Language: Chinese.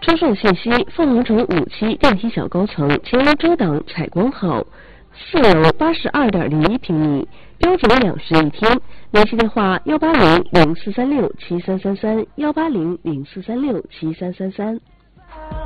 出售信息：凤凰城5期电梯小高层，前楼遮挡，采光好，4楼82.01平米，标准2室1厅。联系电话：18004367333，18004367333。